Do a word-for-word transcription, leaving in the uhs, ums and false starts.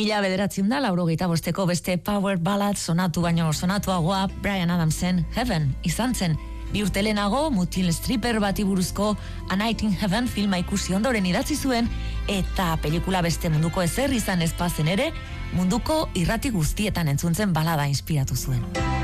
Mila bederatziun da, laurogeita bosteko beste power ballad sonatu baino sonatuagoa Bryan Adamsen Heaven izan zen. Bi urte lehenago, mutil stripper bati buruzko A Night in Heaven filma ikusi ondoren idatzi zuen, eta pelikula beste munduko ezer izan ez bazen ere, munduko irrati guztietan entzuntzen balada inspiratu zuen.